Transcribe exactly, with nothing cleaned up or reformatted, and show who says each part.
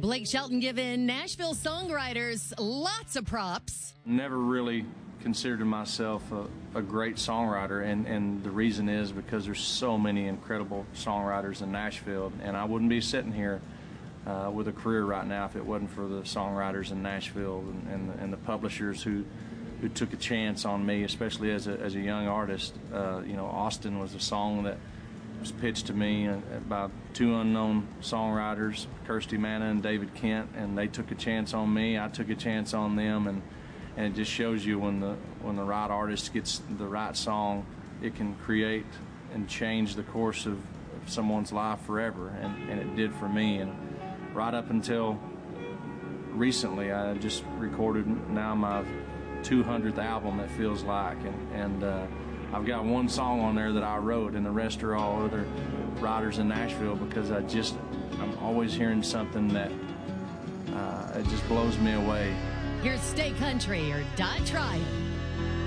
Speaker 1: Blake Shelton giving Nashville songwriters lots of props.
Speaker 2: Never really considered myself a, a great songwriter, and, and the reason is because there's so many incredible songwriters in Nashville, and I wouldn't be sitting here uh, with a career right now if it wasn't for the songwriters in Nashville and, and, the, and the publishers who who took a chance on me, especially as a, as a young artist. Uh, you know, Austin was a song that was pitched to me by two unknown songwriters, Kirsty Manna and David Kent, and they took a chance on me. I took a chance on them, and and it just shows you when the when the right artist gets the right song, it can create and change the course of, of someone's life forever, and, and it did for me. And right up until recently, I just recorded now my two hundredth album, it feels like, and, and uh, I've got one song on there that I wrote, and the rest are all other writers in Nashville, because I just, I'm always hearing something that uh, it just blows me away.
Speaker 1: Here's Stay Country or Die Trying.